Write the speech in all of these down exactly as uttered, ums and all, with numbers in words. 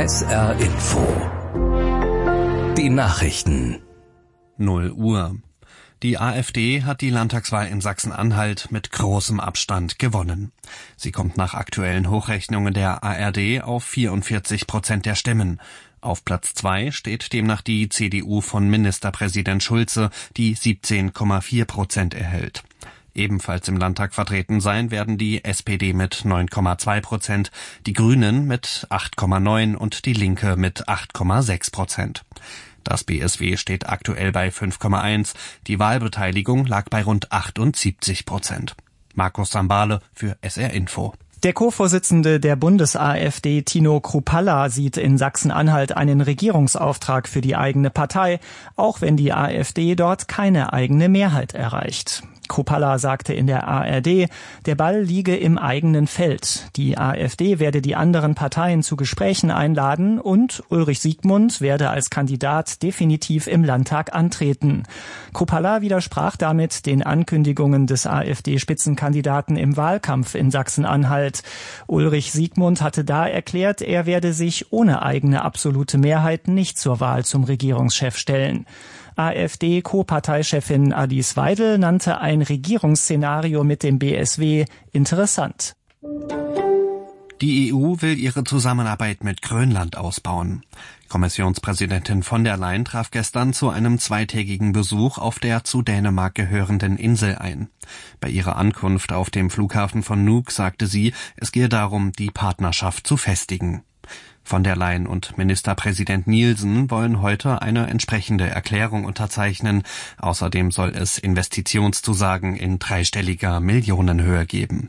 S R Info. Die Nachrichten. null Uhr. Die AfD hat die Landtagswahl in Sachsen-Anhalt mit großem Abstand gewonnen. Sie kommt nach aktuellen Hochrechnungen der A R D auf vierundvierzig Prozent der Stimmen. Auf Platz zwei steht demnach die C D U von Ministerpräsident Schulze, die siebzehn Komma vier Prozent erhält. Ebenfalls im Landtag vertreten sein werden die S P D mit neun Komma zwei Prozent, die Grünen mit acht Komma neun und die Linke mit acht Komma sechs Prozent. Das B S W steht aktuell bei fünf Komma eins, die Wahlbeteiligung lag bei rund achtundsiebzig Prozent. Markus Sambale für S R Info. Der Co-Vorsitzende der Bundes-AfD, Tino Kruppalla, sieht in Sachsen-Anhalt einen Regierungsauftrag für die eigene Partei, auch wenn die AfD dort keine eigene Mehrheit erreicht. Kruppalla sagte in der A R D, der Ball liege im eigenen Feld. Die AfD werde die anderen Parteien zu Gesprächen einladen und Ulrich Siegmund werde als Kandidat definitiv im Landtag antreten. Kruppalla widersprach damit den Ankündigungen des AfD-Spitzenkandidaten im Wahlkampf in Sachsen-Anhalt. Ulrich Siegmund hatte da erklärt, er werde sich ohne eigene absolute Mehrheit nicht zur Wahl zum Regierungschef stellen. AfD-Co-Parteichefin Alice Weidel nannte ein Regierungsszenario mit dem B S W interessant. Die E U will ihre Zusammenarbeit mit Grönland ausbauen. Kommissionspräsidentin von der Leyen traf gestern zu einem zweitägigen Besuch auf der zu Dänemark gehörenden Insel ein. Bei ihrer Ankunft auf dem Flughafen von Nuuk sagte sie, es gehe darum, die Partnerschaft zu festigen. Von der Leyen und Ministerpräsident Nielsen wollen heute eine entsprechende Erklärung unterzeichnen. Außerdem soll es Investitionszusagen in dreistelliger Millionenhöhe geben.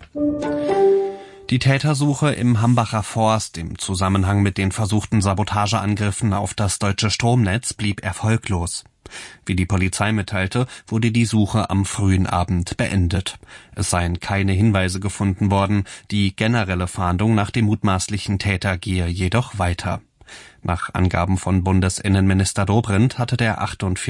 Die Tätersuche im Hambacher Forst im Zusammenhang mit den versuchten Sabotageangriffen auf das deutsche Stromnetz blieb erfolglos. Wie die Polizei mitteilte, wurde die Suche am frühen Abend beendet. Es seien keine Hinweise gefunden worden, die generelle Fahndung nach dem mutmaßlichen Täter gehe jedoch weiter. Nach Angaben von Bundesinnenminister Dobrindt hatte der achtundvierzig